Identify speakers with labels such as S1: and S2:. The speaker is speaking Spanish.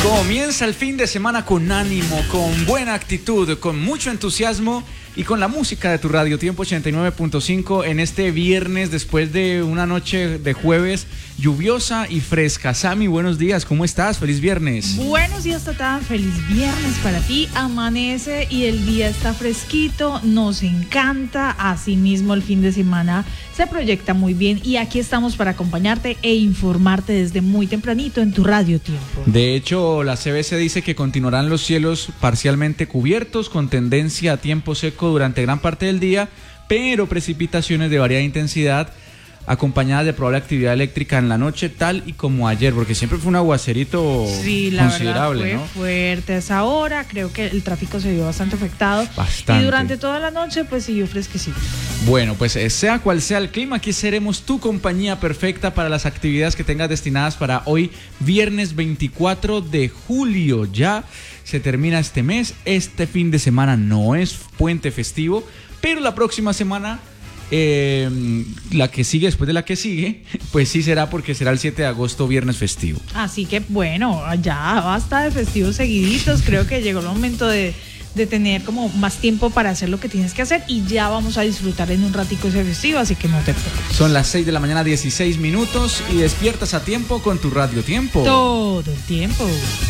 S1: Comienza el fin de semana con ánimo, con buena actitud, con mucho entusiasmo y con la música de tu radio Tiempo 89.5 en este viernes después de una noche de jueves lluviosa y fresca. Sammy, buenos días, ¿cómo estás? Feliz viernes.
S2: Buenos días, Tatán, feliz viernes para ti. Amanece y el día está fresquito, nos encanta. Asimismo, el fin de semana se proyecta muy bien y aquí estamos para acompañarte e informarte desde muy tempranito en tu radio Tiempo.
S1: De hecho, la CBC dice que continuarán los cielos parcialmente cubiertos con tendencia a tiempo seco durante gran parte del día, pero precipitaciones de variada intensidad acompañadas de probable actividad eléctrica en la noche, tal y como ayer, porque siempre fue un aguacerito considerable,
S2: verdad, fue fuerte a esa hora. Creo que el tráfico se vio bastante afectado.
S1: Bastante.
S2: Y durante toda la noche, pues siguió fresquecito.
S1: Bueno, pues sea cual sea el clima, aquí seremos tu compañía perfecta para las actividades que tengas destinadas para hoy, viernes 24 de julio. Ya se termina este mes, este fin de semana no es puente festivo, pero la próxima semana, la que sigue después de la que sigue, pues sí será, porque será el 7 de agosto, viernes festivo.
S2: Así que bueno, ya basta de festivos seguiditos. Creo que llegó el momento de tener como más tiempo para hacer lo que tienes que hacer y ya vamos a disfrutar en un ratico ese festivo, así que no te preocupes.
S1: Son las 6 de la mañana, 16 minutos y despiertas a tiempo con tu radio Tiempo.
S2: Todo el tiempo.